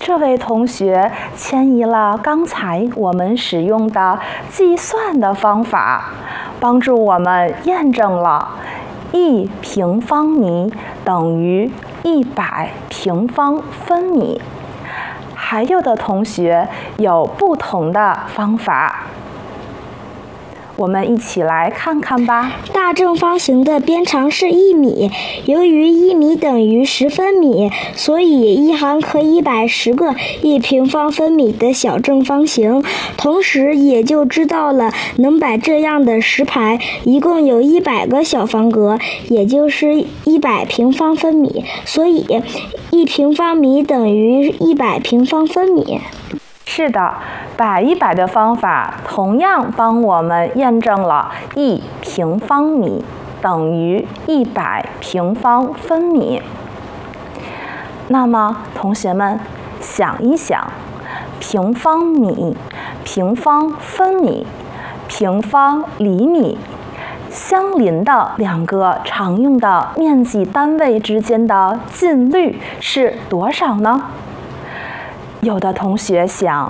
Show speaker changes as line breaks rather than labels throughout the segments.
这位同学迁移了刚才我们使用的计算的方法，帮助我们验证了1平方米等于100平方分米。还有的同学有不同的方法，我们一起来看看吧。
大正方形的边长是1米，由于1米等于10分米，所以一行可以摆10个1平方分米的小正方形，同时也就知道了能摆这样的10排，一共有100个小方格，也就是100平方分米，所以1平方米等于100平方分米。
是的，摆100的方法同样帮我们验证了1平方米等于100平方分米。那么，同学们想一想，平方米、平方分米、平方厘米相邻的两个常用的面积单位之间的近率是多少呢？有的同学想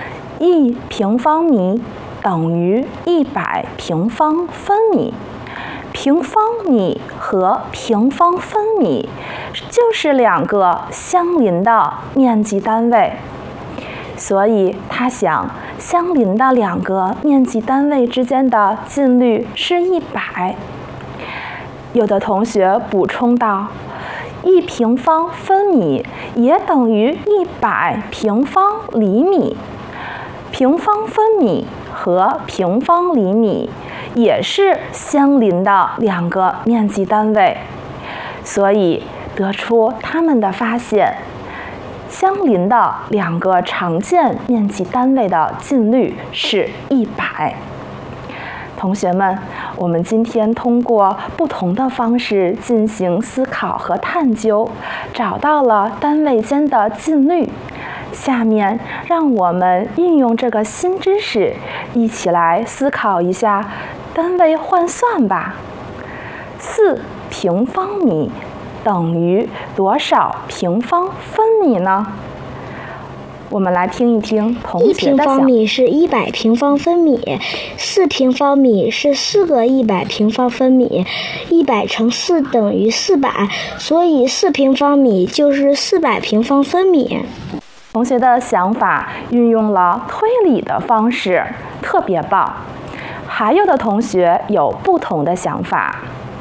，1平方米等于100平方分米，平方米和平方分米就是两个相邻的面积单位，所以他想，相邻的两个面积单位之间的近率是100。有的同学补充道，1平方分米也等于100平方厘米，平方分米和平方厘米也是相邻的两个面积单位，所以得出他们的发现，相邻的两个常见面积单位的近率是100。同学们，我们今天通过不同的方式进行思考和探究，找到了单位间的近率。下面让我们运用这个新知识，一起来思考一下单位换算吧。4平方米等于多少平方分米呢？我们来听一听同学的想法。
1平方米是100平方分米，4平方米是4个100平方分米，100乘4等于400，所以4平方米就是400平方分米。
同学的想法运用了推理的方式，特别棒。还有的同学有不同的想法。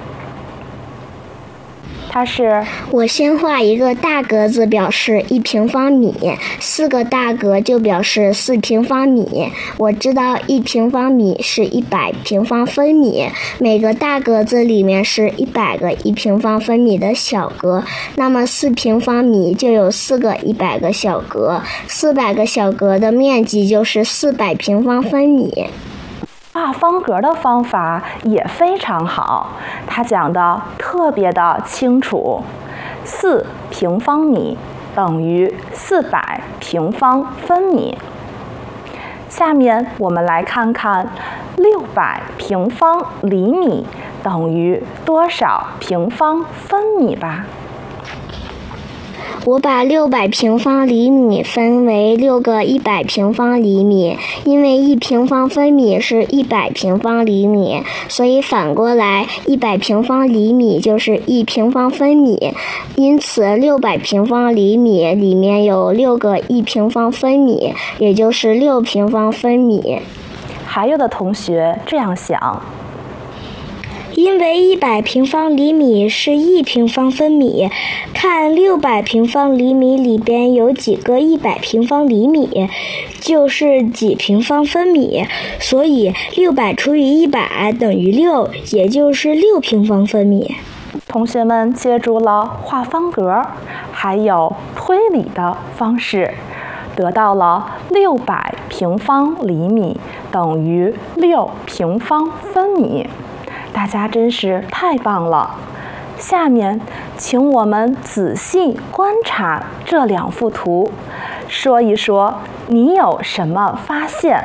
我先画一个大格子表示1平方米，4个大格就表示4平方米。我知道1平方米是100平方分米，每个大格子里面是100个1平方分米的小格，那么4平方米就有4个100个小格，400个小格的面积就是400平方分米。
画方格的方法也非常好，他讲的特别的清楚。4平方米等于400平方分米。下面我们来看看600平方厘米等于多少平方分米吧。
我把600平方厘米分为6个100平方厘米，因为1平方分米是100平方厘米，所以反过来100平方厘米就是1平方分米，因此600平方厘米里面有6个1平方分米，也就是6平方分米。
还有的同学这样想，
因为100平方厘米是1平方分米，看600平方厘米里边有几个100平方厘米，就是几平方分米，所以600除以100等于6，也就是6平方分米。
同学们借助了画方格，还有推理的方式，得到了600平方厘米等于6平方分米。大家真是太棒了！下面，请我们仔细观察这2幅图，说一说你有什么发现。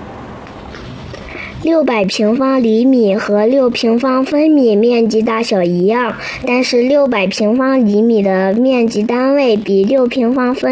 600平方厘米和6平方分米面积大小一样，但是600平方厘米的面积单位比6平方分